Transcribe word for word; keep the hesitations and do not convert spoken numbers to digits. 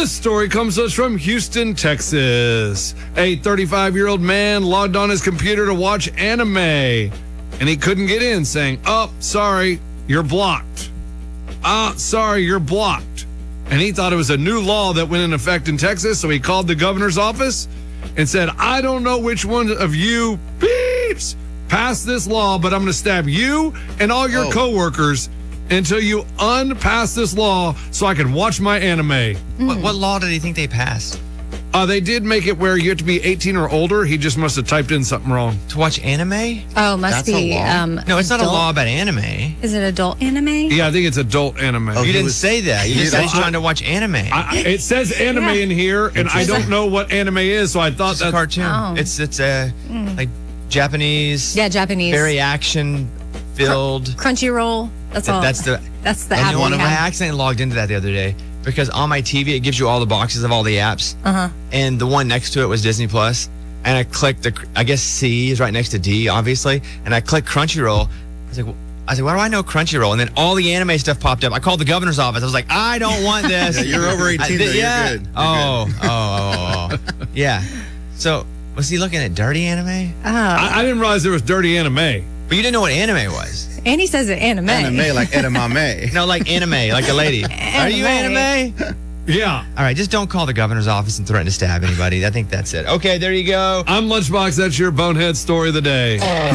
This story comes to us from Houston, Texas. A thirty-five-year-old man logged on his computer to watch anime, and he couldn't get in, saying, oh, sorry, you're blocked. Ah, sorry, you're blocked. And he thought it was a new law that went in effect in Texas, so he called the governor's office and said, I don't know which one of you beeps passed this law, but I'm going to stab you and all your oh. coworkers until you unpass this law so I can watch my anime. Mm. What, what law did he think they passed? Uh, they did make it where you have to be eighteen or older. He just must have typed in something wrong. To watch anime? Oh, must That's a be. law? Um, No, it's not a adult- law about anime. Is it adult anime? Yeah, I think it's adult anime. Oh, You he didn't was- say that. You he just said was- he's trying to watch anime. I, it says anime Yeah. in here, and I don't know what anime is, so I thought It's a that. cartoon. Oh. It's it's a like Japanese. Yeah, Japanese. Very action filled. Crunchyroll. That's all. That's the. That's the And app one we of I have. accidentally logged into that the other day because on my T V it gives you all the boxes of all the apps, Uh-huh. and the one next to it was Disney Plus, and I clicked the. I guess C is right next to D, obviously, and I clicked Crunchyroll. I was like. I was like, why do I know Crunchyroll? And then all the anime stuff popped up. I called the governor's office. I was like, I don't want this. Yeah, you're over eighteen, I- though. You're yeah. good. You're oh, good. oh, oh, oh, oh. Yeah. So, was he looking at dirty anime? Oh. I, I didn't realize there was dirty anime. But you didn't know what anime was. And he says it anime. Anime like edamame. No, like anime, like a lady. Are you anime? Yeah. All right, just don't call the governor's office and threaten to stab anybody. I think that's it. Okay, there you go. I'm Lunchbox. That's your bonehead story of the day.